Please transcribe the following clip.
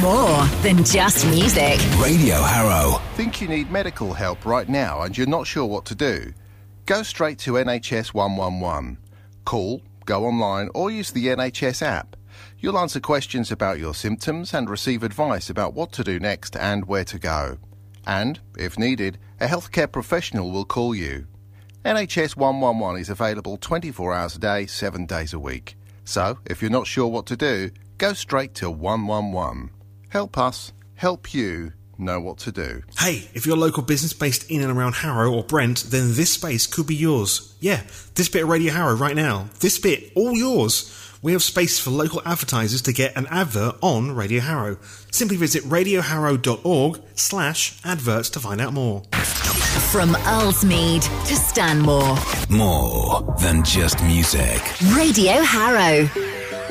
More than just music. Radio Harrow. Think you need medical help right now and you're not sure what to do? Go straight to NHS 111. Call, go online or use the NHS app. You'll answer questions about your symptoms and receive advice about what to do next and where to go. And, if needed, a healthcare professional will call you. NHS 111 is available 24 hours a day, 7 days a week. So, if you're not sure what to do, go straight to 111. Help us, help you know what to do. Hey, if you're a local business based in and around Harrow or Brent, then this space could be yours. Yeah, this bit of Radio Harrow right now. This bit, all yours. We have space for local advertisers to get an advert on Radio Harrow. Simply visit radioharrow.org/adverts to find out more. From Earlsmead to Stanmore. More than just music. Radio Harrow.